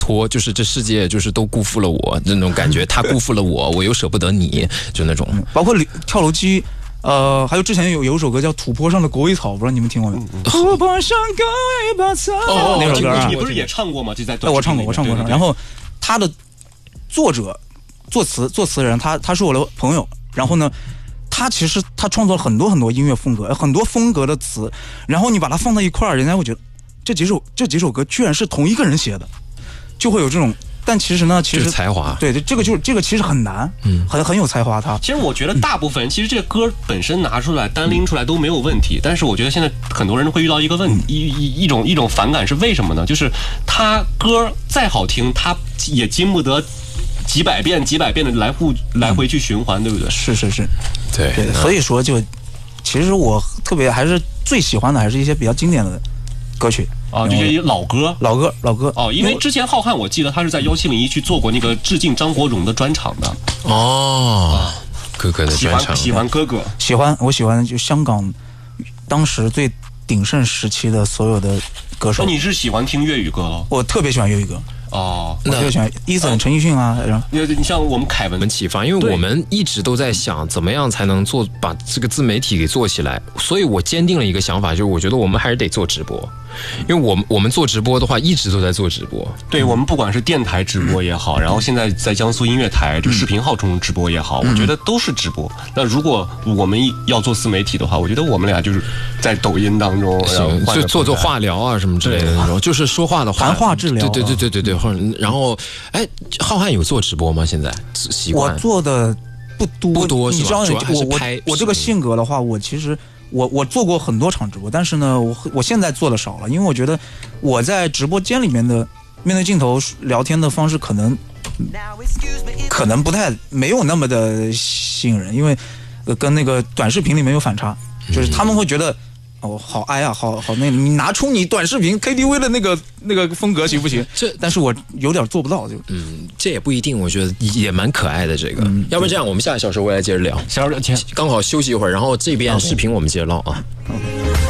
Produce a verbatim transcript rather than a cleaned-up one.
托，就是这世界就是都辜负了我那种感觉，他辜负了我，我又舍不得你，就那种。 嗯、包括跳楼机。呃，还有之前有有一首歌叫《土坡上的狗尾草》，不知道你们听过没？土坡上狗尾草， 哦， 那首歌啊， 你不是也唱过吗？就在对，我唱过，我唱过。然后他的作者、作词、作词人，他他是我的朋友。然后呢，他其实他创作了很多很多音乐风格，很多风格的词。然后你把它放在一块儿，人家会觉得这几首这几首歌居然是同一个人写的，就会有这种。但其实呢，其实才华， 对对，这个就是这个其实很难，嗯，很很有才华他。 其实我觉得大部分人、嗯、其实这个歌本身拿出来单拎出来都没有问题，但是我觉得现在很多人会遇到一个问题，一一一种一种反感是为什么呢？就是他歌再好听，他也经不得几百遍几百遍的来回来回去循环，对不对？ 是是是， 对对，所以说就其实我特别还是最喜欢的还是一些比较经典的歌曲。 啊，这些老歌， 老歌，老歌哦，因为之前浩瀚我记得他是在幺七零一去做过那个致敬张国荣的专场的哦，哥哥的专场， 喜欢哥哥， 喜欢我喜欢就香港当时最鼎盛时期的所有的歌手。 那你是喜欢听粤语歌了？ 我特别喜欢粤语歌。 哦， 我特别喜欢Eason、陈奕迅啊， 你你像我们凯文们启发，因为我们一直都在想怎么样才能做把这个自媒体给做起来，所以我坚定了一个想法，就是我觉得我们还是得做直播。因为我们我们做直播的话，一直都在做直播。 对，我们不管是电台直播也好，然后现在在江苏音乐台这个视频号中直播也好，我觉得都是直播。那如果我们要做自媒体的话，我觉得我们俩就是在抖音当中， 行，就做做化疗啊什么之类的那种，就是说话的话， 谈话治疗。 对对对对对对。然后，哎，浩瀚有做直播吗？现在习惯？ 我做的不多， 不多， 你知道，我我我这个性格的话，我其实。我我做过很多场直播，但是呢，我我现在做的少了，因为我觉得我在直播间里面的面对镜头聊天的方式可能可能不太没有那么的吸引人，因为、呃、跟那个短视频里面有反差，就是他们会觉得哦好哀啊，好好那个，你拿出你短视频 K T V 的那个那个风格行不行？ 这但是我有点做不到，就嗯，这也不一定，我觉得也蛮可爱的这个。嗯、要不然这样，我们下个小时我来接着聊， 小时刚好休息一会儿，然后这边视频我们接着唠啊。Okay.